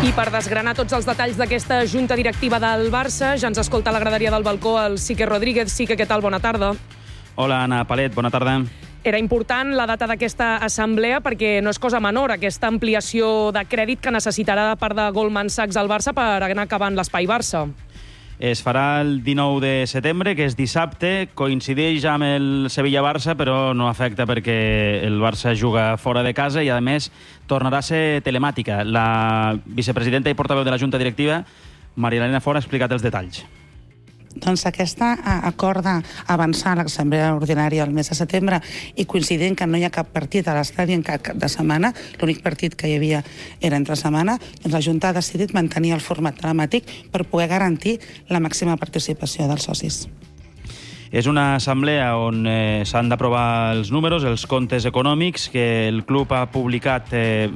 I per desgranar tots els detalls d'aquesta junta directiva del Barça, ja ens escolta a la graderia del balcó el Sique Rodríguez. Sique, què tal? Bona tarda. Hola, Anna Palet, bona tarda. Era important la data d'aquesta assemblea perquè no és cosa menor aquesta ampliació de crèdit que necessitarà de part de Goldman Sachs al Barça per anar acabant l'espai Barça. Es farà el 19 de setembre, que és dissabte, coincideix amb el Sevilla-Barça, però no afecta perquè el Barça juga fora de casa i, a més, tornarà a ser telemàtica. La vicepresidenta i portaveu de la Junta Directiva, Maria Elena Font, ha explicat els detalls. Doncs aquesta acorda avançar a l'assemblea ordinària el mes de setembre i coincidint que no hi ha cap partit a l'estadi en cap de setmana, l'únic partit que hi havia era entre setmana, doncs la Junta ha decidit mantenir el format telemàtic per poder garantir la màxima participació dels socis. És una assemblea on s'han d'aprovar els números, els comptes econòmics que el club ha publicat,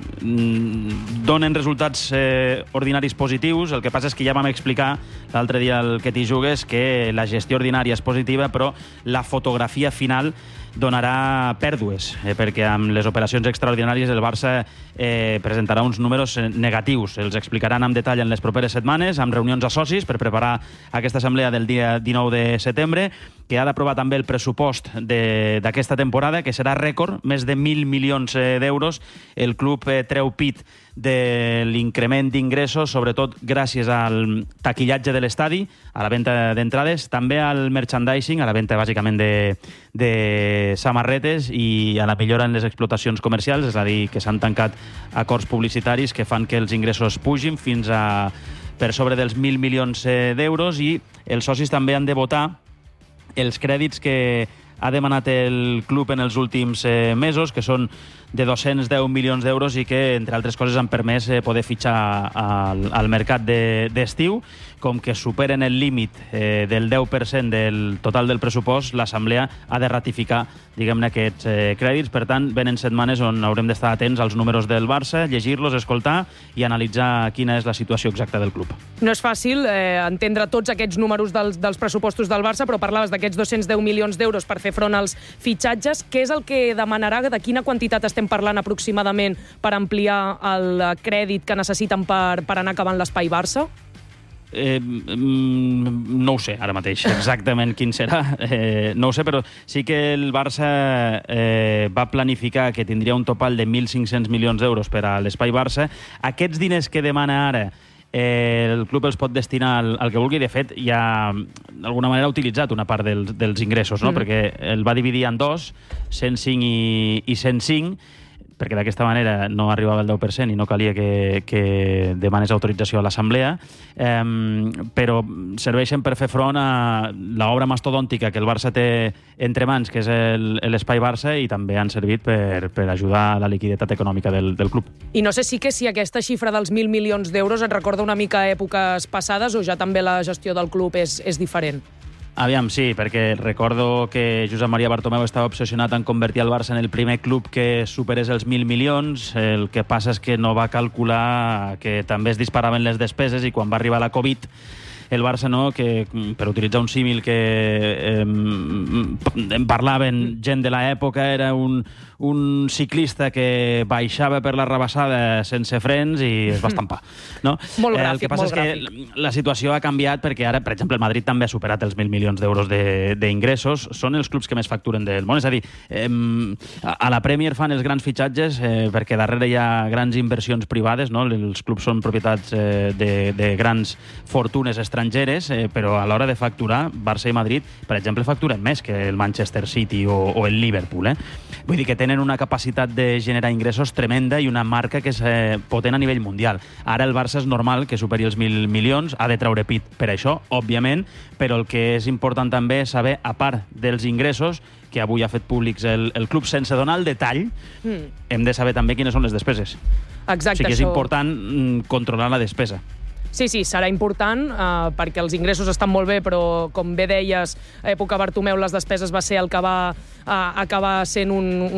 donen resultats ordinaris positius. El que passa és que ja vam explicar l'altre dia al Que t'hi jugues que la gestió ordinària és positiva, però la fotografia final donarà pèrdues, perquè amb les operacions extraordinàries el Barça presentarà uns números negatius. Els explicaran amb detall en les properes setmanes, amb reunions a socis per preparar aquesta assemblea del dia 19 de setembre, que ha d'aprovar també el pressupost d'aquesta temporada, que serà rècord, més de 1.000 milions d'euros. El club treu pit de l'increment d'ingressos, sobretot gràcies al taquillatge de l'estadi, a la venda d'entrades, també al merchandising, a la venda bàsicament de samarretes i a la millora en les explotacions comercials, és a dir, que s'han tancat acords publicitaris que fan que els ingressos pugin fins a per sobre dels 1.000 milions d'euros, i els socis també han de votar els crèdits que ha demanat el club en els últims mesos, que són de 210 milions d'euros i que, entre altres coses, han permès poder fitxar al mercat d'estiu. Com que superen el límit del 10% del total del pressupost, l'Assemblea ha de ratificar, diguem-ne, aquests crèdits. Per tant, venen setmanes on haurem d'estar atents als números del Barça, llegir-los, escoltar i analitzar quina és la situació exacta del club. No és fàcil entendre tots aquests números dels pressupostos del Barça, però parlaves d'aquests 210 milions d'euros per fer front als fitxatges. Què és el que demanarà? De quina quantitat estem parlant aproximadament per ampliar el crèdit que necessiten per anar acabant l'espai Barça? No ho sé ara mateix exactament quin serà, no ho sé, però sí que el Barça va planificar que tindria un topall de 1.500 milions d'euros per a l'espai Barça. Aquests diners que demana ara el club els pot destinar al que vulgui. De fet, ja d'alguna manera ha utilitzat una part dels ingressos, no? Perquè el va dividir en dos, 105 i 105, perquè d'aquesta manera no arribava al 10% i no calia que demanes autorització a l'Assemblea, però serveixen per fer front a l'obra mastodòntica que el Barça té entre mans, que és l'Espai Barça, i també han servit per ajudar a la liquiditat econòmica del club. I no sé si aquesta xifra dels 1.000 milions d'euros et recorda una mica èpoques passades o ja també la gestió del club és diferent? Aviam, sí, perquè recordo que Josep Maria Bartomeu estava obsessionat en convertir el Barça en el primer club que superés els 1.000 milions. El que passa és que no va calcular que també es disparaven les despeses i quan va arribar la Covid el Barça, no, que per utilitzar un símil que en parlaven gent de l'època, era un ciclista que baixava per la rebassada sense frens i es va estampar. No? Molt gràfic, el que passa és que la situació ha canviat perquè ara, per exemple, el Madrid també ha superat els 1.000 milions d'euros d'ingressos. Són els clubs que més facturen del món. És a dir, a la Premier fan els grans fitxatges perquè darrere hi ha grans inversions privades, no? Els clubs són propietats de grans fortunes estrangeres, però a l'hora de facturar, Barça i Madrid, per exemple, facturen més que el Manchester City o el Liverpool. Vull dir que tenen una capacitat de generar ingressos tremenda i una marca que és potent a nivell mundial. Ara el Barça és normal que superi els 1.000 milions, ha de treure pit per això, òbviament, però el que és important també és saber, a part dels ingressos, que avui ha fet públics el club, sense donar el detall, hem de saber també quines són les despeses. Exacte, o sigui que és important controlar la despesa. Sí, serà important, perquè els ingressos estan molt bé, però, com bé deies, a època Bartomeu les despeses va ser el que va acabar sent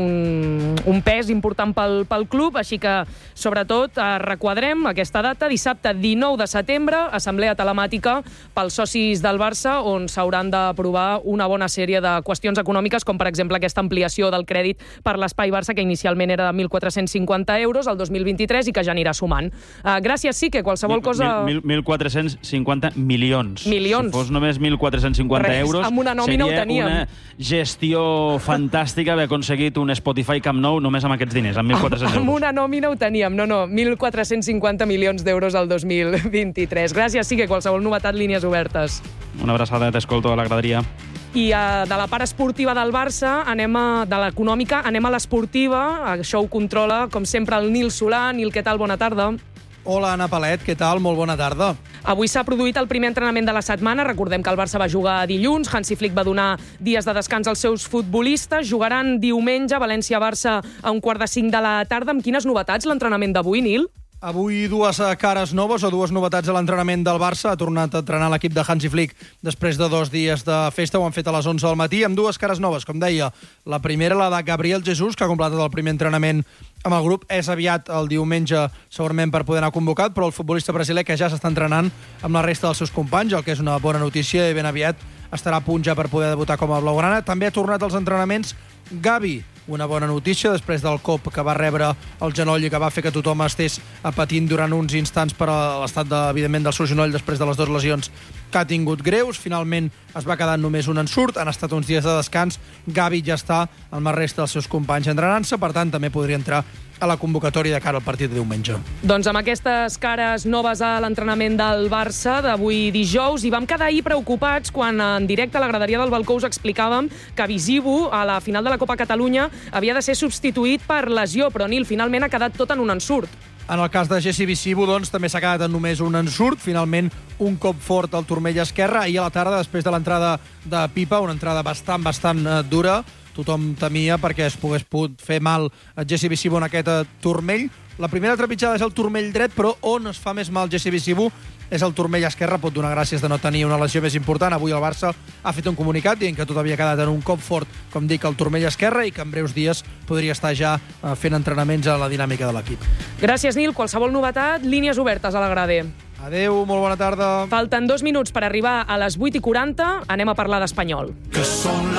un pes important pel club, així que, sobretot, requadrem aquesta data, dissabte 19 de setembre, assemblea telemàtica pels socis del Barça, on s'hauran d'aprovar una bona sèrie de qüestions econòmiques, com, per exemple, aquesta ampliació del crèdit per l'Espai Barça, que inicialment era de 1.450 euros al 2023 i que ja anirà sumant. Gràcies, sí, que qualsevol cosa... 1.450 milions. Milions. Si fos només 1.450 euros, amb una nòmina ho seria teníem. una gestió fantàstica haver aconseguit un Spotify Camp Nou només amb aquests diners, amb 1.400 euros. Amb una nòmina ho teníem, no, 1.450 milions d'euros al 2023. Gràcies, sí, que qualsevol novetat, línies obertes. Una abraçada, t'escolto a la graderia. I de la part esportiva del Barça, de l'econòmica, anem a l'esportiva. Això ho controla, com sempre, el Nil Solà. Nil, què tal? Bona tarda. Hola, Anna Palet, què tal? Molt bona tarda. Avui s'ha produït el primer entrenament de la setmana. Recordem que el Barça va jugar dilluns. Hansi Flick va donar dies de descans als seus futbolistes. Jugaran diumenge València-Barça a 4:45 de la tarda. Amb quines novetats l'entrenament d'avui, Nil? Avui dues cares noves o dues novetats a l'entrenament del Barça. Ha tornat a entrenar l'equip de Hansi Flick després de 2 dies de festa. Ho han fet a les 11 del matí amb dues cares noves, com deia. La primera, la de Gabriel Jesus, que ha completat el primer entrenament amb el grup. És aviat el diumenge, segurament, per poder anar convocat, però el futbolista brasiler que ja s'està entrenant amb la resta dels seus companys, el que és una bona notícia, i ben aviat estarà a punt ja per poder debutar com a blaugrana. També ha tornat als entrenaments Gavi, una bona notícia després del cop que va rebre el genoll i que va fer que tothom estés patint durant uns instants per l'estat, evidentment, del seu genoll després de les 2 lesions que ha tingut greus. Finalment es va quedar només un ensurt, han estat uns dies de descans. Gavi ja està amb la resta dels seus companys entrenant-se, per tant també podria entrar a la convocatòria de cara al partit de diumenge. Doncs amb aquestes cares noves a l'entrenament del Barça d'avui dijous, i vam quedar ahir preocupats quan en directe a la graderia del balcó us explicàvem que Visibu, a la final de la Copa Catalunya, havia de ser substituït per lesió, però Nil, finalment ha quedat tot en un ensurt. En el cas de Jesse Visibu, doncs, també s'ha quedat en només un ensurt. Finalment, un cop fort al turmell esquerre. Ahir a la tarda, després de l'entrada de Pipa, una entrada bastant dura, tothom temia perquè es pogués fer mal a Jesse Visibu en aquest turmell. La primera trepitjada és el turmell dret, però on es fa més mal Jesse Visibu és el turmell esquerre. Pot donar gràcies de no tenir una lesió més important. Avui el Barça ha fet un comunicat dient que tot havia quedat en un cop fort, com dic, al turmell esquerre, i que en breus dies podria estar ja fent entrenaments a la dinàmica de l'equip. Gràcies, Nil. Qualsevol novetat, línies obertes a la grade. Adeu, molt bona tarda. Falten 2 minuts per arribar a les 8:40. Anem a parlar d'Espanyol. Que són